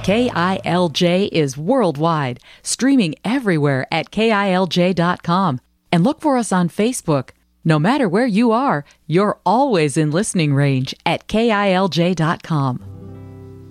KILJ is worldwide, streaming everywhere at KILJ.com. And look for us on Facebook. No matter where you are, you're always in listening range at KILJ.com.